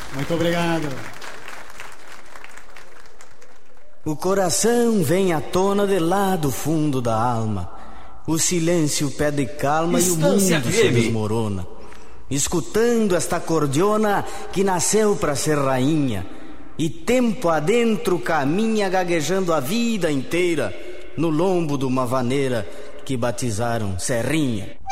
Muito obrigado. O coração vem à tona de lá do fundo da alma. O silêncio pede calma e o mundo se desmorona. Escutando esta cordiona que nasceu para ser rainha, e tempo adentro caminha gaguejando a vida inteira no lombo de uma vaneira que batizaram Serrinha.